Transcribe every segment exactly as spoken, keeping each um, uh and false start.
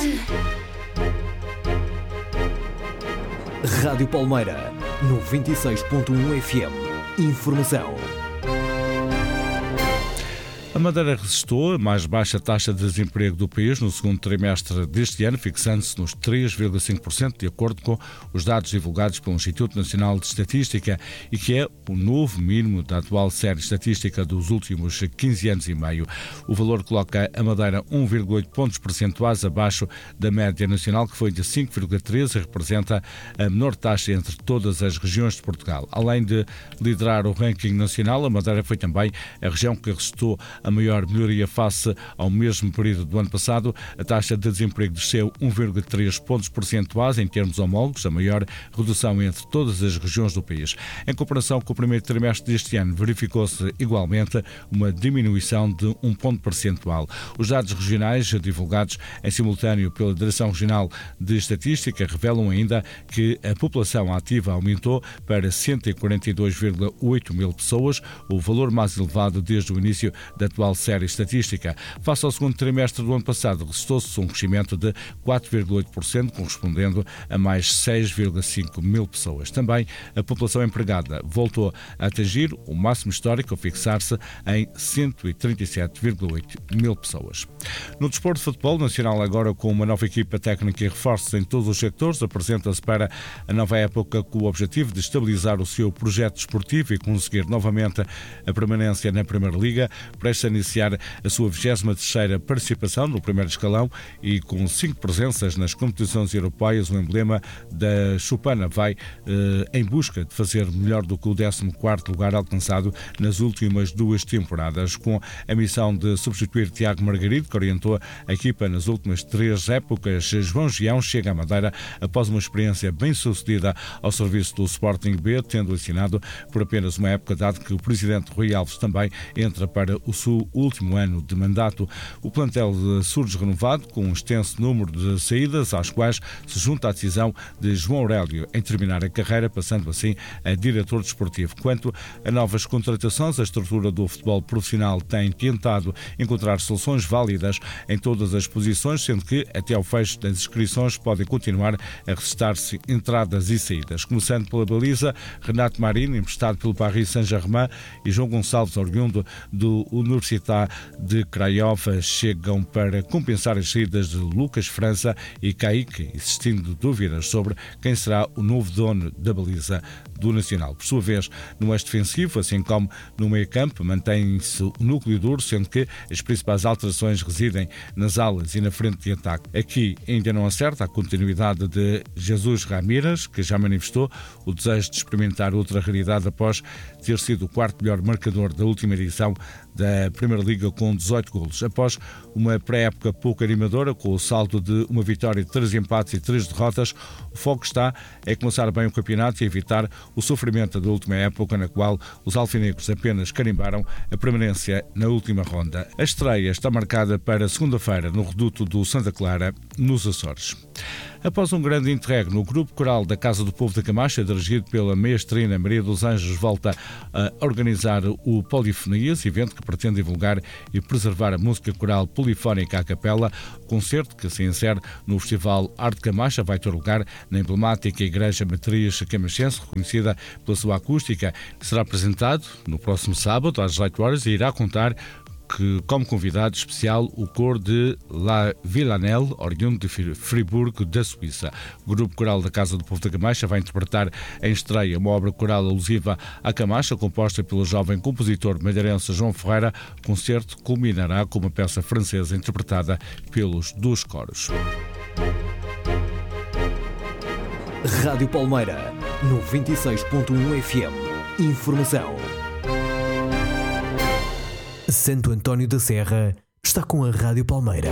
Rádio Palmeira, noventa e seis ponto um F M. Informação. A Madeira registrou a mais baixa taxa de desemprego do país no segundo trimestre deste ano, fixando-se nos três vírgula cinco por cento, de acordo com os dados divulgados pelo Instituto Nacional de Estatística, e que é o novo mínimo da atual série estatística dos últimos quinze anos e meio. O valor coloca a Madeira um vírgula oito pontos percentuais abaixo da média nacional, que foi de cinco vírgula treze, e representa a menor taxa entre todas as regiões de Portugal. Além de liderar o ranking nacional, a Madeira foi também a região que registrou a maior melhoria face ao mesmo período do ano passado. A taxa de desemprego desceu um vírgula três pontos percentuais em termos homólogos, a maior redução entre todas as regiões do país. Em comparação com o primeiro trimestre deste ano, verificou-se igualmente uma diminuição de um ponto percentual. Os dados regionais, divulgados em simultâneo pela Direção Regional de Estatística, revelam ainda que a população ativa aumentou para cento e quarenta e dois vírgula oito mil pessoas, o valor mais elevado desde o início da atual série estatística. Face ao segundo trimestre do ano passado, registrou-se um crescimento de quatro vírgula oito por cento, correspondendo a mais seis vírgula cinco mil pessoas. Também a população empregada voltou a atingir o máximo histórico, a fixar-se em cento e trinta e sete vírgula oito mil pessoas. No desporto de futebol nacional, agora com uma nova equipa técnica e reforços em todos os sectores, apresenta-se para a nova época com o objetivo de estabilizar o seu projeto desportivo e conseguir novamente a permanência na Primeira Liga. Presta a iniciar a sua vigésima terceira participação no primeiro escalão e com cinco presenças nas competições europeias, o emblema da Chupana vai eh, em busca de fazer melhor do que o décimo quarto lugar alcançado nas últimas duas temporadas, com a missão de substituir Tiago Margarido, que orientou a equipa nas últimas três épocas. João Gião chega à Madeira após uma experiência bem sucedida ao serviço do Sporting B, tendo assinado por apenas uma época, dado que o presidente Rui Alves também entra para o seu último ano de mandato. O plantel surge renovado, com um extenso número de saídas, às quais se junta a decisão de João Aurélio em terminar a carreira, passando assim a diretor desportivo. Quanto a novas contratações, a estrutura do futebol profissional tem tentado encontrar soluções válidas em todas as posições, sendo que até ao fecho das inscrições podem continuar a registrar-se entradas e saídas. Começando pela baliza, Renato Marinho, emprestado pelo Paris Saint-Germain, e João Gonçalves, oriundo do Universidade de Craiova, chegam para compensar as saídas de Lucas França e Kaique, existindo dúvidas sobre quem será o novo dono da baliza do Nacional. Por sua vez, no eixo defensivo, assim como no meio-campo, mantém-se o núcleo duro, sendo que as principais alterações residem nas alas e na frente de ataque. Aqui ainda não acerta a continuidade de Jesus Ramírez, que já manifestou o desejo de experimentar outra realidade após ter sido o quarto melhor marcador da última edição da Primeira Liga com dezoito golos. Após uma pré-época pouco animadora, com o saldo de uma vitória, três empates e três derrotas, o foco está em começar bem o campeonato e evitar o sofrimento da última época, na qual os alfinegros apenas carimbaram a permanência na última ronda. A estreia está marcada para segunda-feira no reduto do Santa Clara, nos Açores. Após um grande interregno, o Grupo Coral da Casa do Povo da Camacha, dirigido pela maestrina Maria dos Anjos, volta a organizar o Polifonias, evento que pretende divulgar e preservar a música coral polifónica à capela. O concerto, que se insere no Festival Arte Camacha, vai ter lugar na emblemática Igreja Matriz Camachense, reconhecida pela sua acústica, que será apresentado no próximo sábado, às dezoito horas, e irá contar que, como convidado especial, o coro de La Villanelle, oriundo de Friburgo, da Suíça. O Grupo Coral da Casa do Povo da Camacha vai interpretar em estreia uma obra coral alusiva à Camacha, composta pelo jovem compositor madeirense João Ferreira. O concerto culminará com uma peça francesa interpretada pelos dos coros. Rádio Palmeira, noventa e seis ponto um F M. Informação. Santo António da Serra está com a Rádio Palmeira.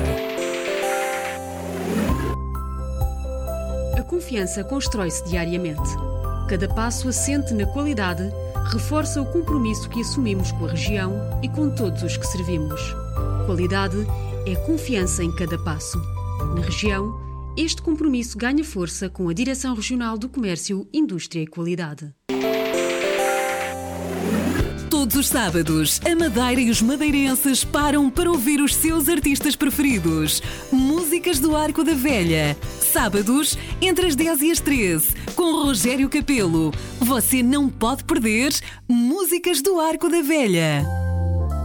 A confiança constrói-se diariamente. Cada passo assente na qualidade reforça o compromisso que assumimos com a região e com todos os que servimos. Qualidade é confiança em cada passo. Na região, este compromisso ganha força com a Direção Regional do Comércio, Indústria e Qualidade. Todos os sábados, a Madeira e os madeirenses param para ouvir os seus artistas preferidos. Músicas do Arco da Velha. Sábados, entre as dez e as treze, com Rogério Capelo. Você não pode perder Músicas do Arco da Velha.